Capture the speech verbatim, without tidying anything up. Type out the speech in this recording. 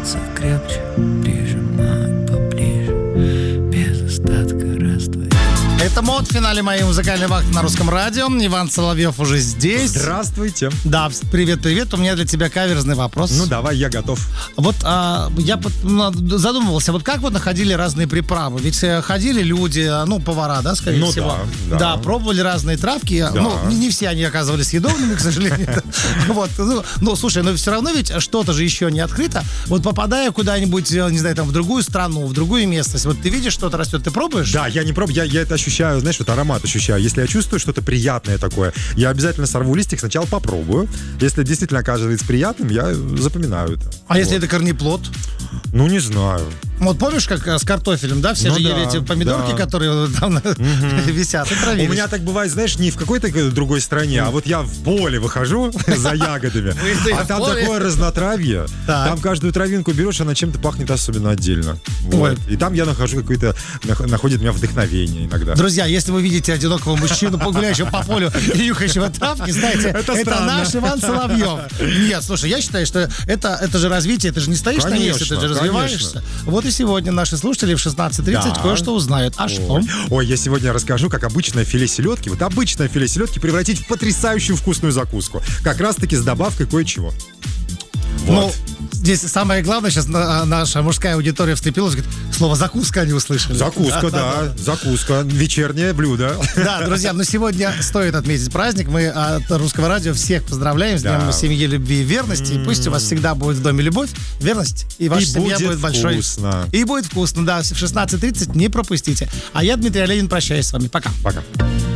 Прижиматься крепче, прижимать поближе, без остатка раствоить. Это Мод в финале моей музыкальной вахты на Русском радио. Иван Соловьев уже здесь. Здравствуйте. Да, привет-привет. У меня для тебя каверзный вопрос. Ну давай, я готов. Вот а, я под- ну, задумывался, вот как вот находили разные приправы? Ведь э, ходили люди, ну, повара, да, скорее Ну всего. да, да. пробовали разные травки. Ну, не, не все они оказывались съедобными, к сожалению. Вот, ну, ну, слушай, но все равно ведь что-то же еще не открыто. Вот попадая куда-нибудь, не знаю, там, в другую страну, в другую местность, вот ты видишь, что-то растет, ты пробуешь? Да, я не пробую, я, я это ощущаю, знаешь, вот аромат ощущаю. Если я чувствую что-то приятное такое, я обязательно сорву листик, сначала попробую. Если действительно оказывается приятным, я запоминаю это. А вот. Если это корнеплод? Ну, не знаю. Вот помнишь, как с картофелем, да? Все ну, же да, ели эти помидорки, да. которые там mm-hmm. висят. У меня так бывает, знаешь, не в какой-то другой стране, mm. а вот я в поле выхожу за ягодами, а там такое разнотравье. Там каждую травинку берешь, она чем-то пахнет особенно отдельно. И там я нахожу какое-то, находит меня вдохновение иногда. Друзья, если вы видите одинокого мужчину, погуляющего по полю и нюхающего травки, знаете, это наш Иван Соловьев. Нет, слушай, я считаю, что это же развитие, ты же не стоишь на месте, ты же развиваешься. Вот и сегодня наши слушатели в шестнадцать тридцать да. кое-что узнают. А Ой. что? Ой, я сегодня расскажу, как обычное филе селедки, вот обычное филе селедки превратить в потрясающую вкусную закуску. Как раз-таки с добавкой кое-чего. Вот. Ну, здесь самое главное, сейчас наша мужская аудитория встрепилась, говорит, слово «закуска» они услышали. Закуска, да, да, закуска, вечернее блюдо. Да, друзья, но сегодня стоит отметить праздник. Мы от Русского радио всех поздравляем с Днем да. семьи, любви и верности. И пусть у вас всегда будет в доме любовь, верность, и ваша и семья будет, будет большой. Вкусно. И будет вкусно, да. В шестнадцать тридцать не пропустите. А я, Дмитрий Оленин, прощаюсь с вами. Пока. Пока.